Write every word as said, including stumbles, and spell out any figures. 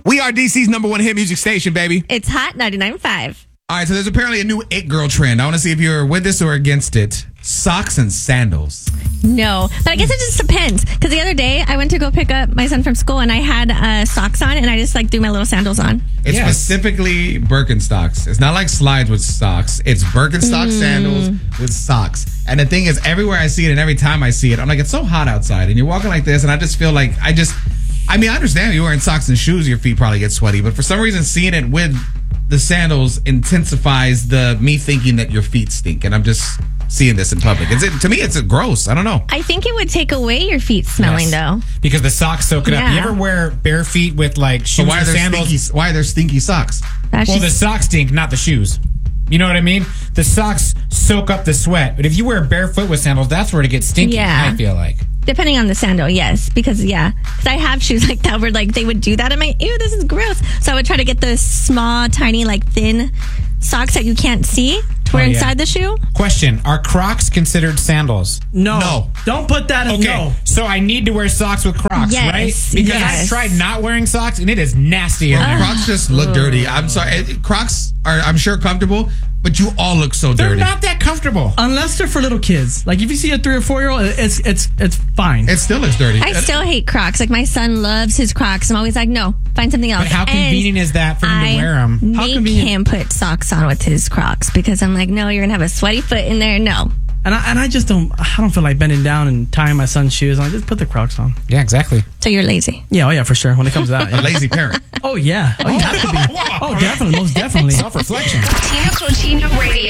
We are D C's number one hit music station, baby. It's Hot ninety-nine point five. All right, so there's apparently a new it girl trend. I want to see if you're with this or against it. Socks and sandals. No, but I guess it just depends. Because the other day, I went to go pick up my son from school, and I had uh, socks on, and I just like threw my little sandals on. It's Yes. specifically Birkenstocks. It's not like slides with socks. It's Birkenstock Mm. sandals with socks. And the thing is, everywhere I see it and every time I see it, I'm like, it's so hot outside. And you're walking like this, and I just feel like I just... I mean, I understand you're wearing socks and shoes, your feet probably get sweaty. But for some reason, seeing it with the sandals intensifies the me thinking that your feet stink. And I'm just seeing this in public. It's, it, to me, it's a gross. I don't know. I think it would take away your feet smelling, Yes. though. Because the socks soak it up. Yeah. You ever wear bare feet with like So shoes why are or there sandals? stinky, why are there stinky socks? That's Well, the just, socks stink, not the shoes. You know what I mean? The socks soak up the sweat. But if you wear barefoot with sandals, that's where it gets stinky, Yeah. I feel like. depending on the sandal, yes. Because, yeah. Because I have shoes like that where, like, they would do that. I'm like, ew, this is gross. So I would try to get the small, tiny, like, thin socks that you can't see to wear Oh, yeah. inside the shoe. Question, are Crocs considered sandals? No. No. Don't put that in. Okay, No. so I need to wear socks with Crocs, Yes, right? Because yes. I've tried not wearing socks, and it is nasty in there. Crocs just look dirty. I'm sorry. Eh, Crocs are, I'm sure, comfortable, but you all look so They're dirty. not that comfortable. Unless they're for little kids. Like if you see a three or four year old, it's it's it's fine. It still looks dirty. I still hate Crocs. Like, my son loves his Crocs. I'm always like, no, find something else. But how And convenient is that for him I to wear them? How make convenient. him put socks on with his Crocs because I'm like, no, you're going to have a sweaty foot in there. No. and I and I just don't I don't feel like bending down and tying my son's shoes. I just put the Crocs on. Yeah, exactly. So you're lazy. Yeah, oh yeah, for sure. When it comes to that. a Yeah. lazy parent. Oh yeah. Oh, you have to be. Oh, definitely, most definitely. Self-reflection. Tina Cochino Radio.